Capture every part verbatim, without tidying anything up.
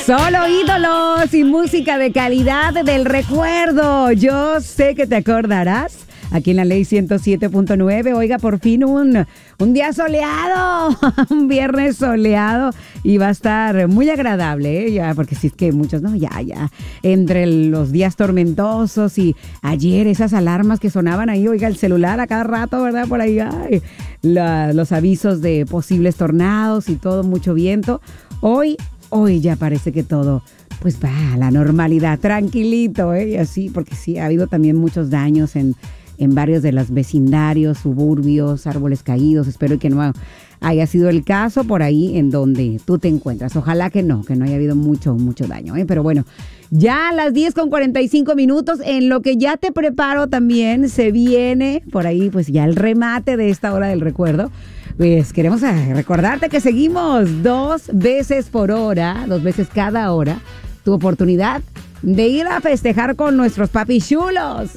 Solo ídolos y música de calidad del recuerdo. Yo sé que te acordarás. Aquí en la Ley ciento siete punto nueve, oiga, por fin un, un día soleado, un viernes soleado y va a estar muy agradable, ¿eh? Ya, porque si es que muchos, no, ya, ya, entre los días tormentosos y ayer esas alarmas que sonaban ahí, oiga, el celular a cada rato, ¿verdad? Por ahí, ay, la, los avisos de posibles tornados y todo, mucho viento. Hoy, hoy ya parece que todo pues va a la normalidad, tranquilito, ¿eh? Y así, porque sí, ha habido también muchos daños en en varios de los vecindarios, suburbios, árboles caídos. Espero que no haya sido el caso por ahí en donde tú te encuentras. Ojalá que no, que no haya habido mucho, mucho daño, ¿eh? Pero bueno, ya a las diez con cuarenta y cinco minutos, en lo que ya te preparo también, se viene por ahí pues ya el remate de esta hora del recuerdo. Pues queremos recordarte que seguimos dos veces por hora, dos veces cada hora, tu oportunidad de ir a festejar con nuestros papis chulos,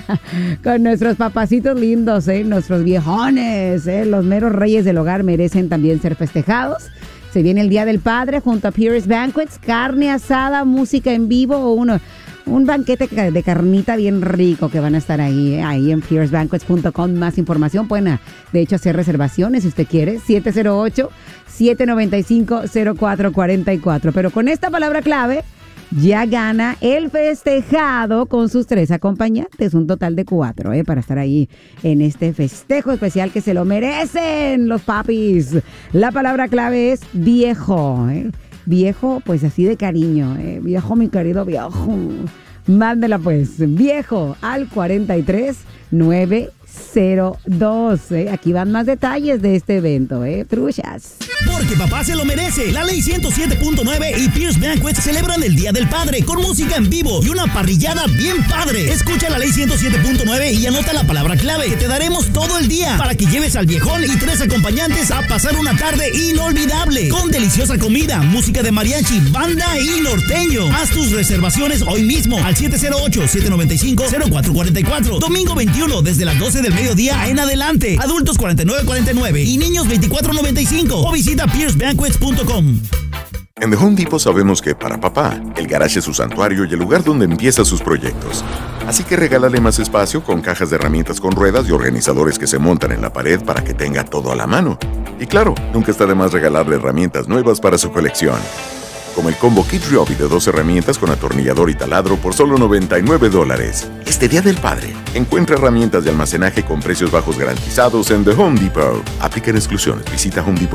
con nuestros papacitos lindos, ¿eh? Nuestros viejones, ¿eh? Los meros reyes del hogar merecen también ser festejados. Se viene el Día del Padre junto a Pierce Banquets, carne asada, música en vivo o uno, un banquete de carnita bien rico que van a estar ahí, ¿eh? Ahí en pierce banquets punto com. Más información, pueden de hecho hacer reservaciones si usted quiere, siete cero ocho, siete nueve cinco, cero cuatro cuatro cuatro. Pero con esta palabra clave ya gana el festejado con sus tres acompañantes, un total de cuatro, ¿eh? Para estar ahí en este festejo especial que se lo merecen los papis. La palabra clave es viejo, ¿eh? Viejo, pues así de cariño, ¿eh? Viejo, mi querido viejo. Mándela pues, viejo, al cuarenta y tres nueve cero dos, ¿eh? Aquí van más detalles de este evento, ¿eh? Truchas. Porque papá se lo merece. La Ley ciento siete punto nueve y Pierce Banquets celebran el Día del Padre con música en vivo y una parrillada bien padre. Escucha la Ley ciento siete punto nueve y anota la palabra clave que te daremos todo el día para que lleves al viejón y tres acompañantes a pasar una tarde inolvidable con deliciosa comida, música de mariachi, banda y norteño. Haz tus reservaciones hoy mismo al siete cero ocho, siete nueve cinco, cero cuatro cuatro cuatro. Domingo veintiuno desde las doce del mediodía en adelante. Adultos cuarenta y nueve cuarenta y nueve y niños veinticuatro noventa y cinco. O visita pierce banquets punto com. En The Home Depot sabemos que para papá, el garage es su santuario y el lugar donde empieza sus proyectos. Así que regálale más espacio con cajas de herramientas con ruedas y organizadores que se montan en la pared para que tenga todo a la mano. Y claro, nunca está de más regalarle herramientas nuevas para su colección. Como el combo Kit Ryobi de dos herramientas con atornillador y taladro por solo noventa y nueve dólares. Este Día del Padre, encuentra herramientas de almacenaje con precios bajos garantizados en The Home Depot. Aplican exclusiones. Visita Home Depot.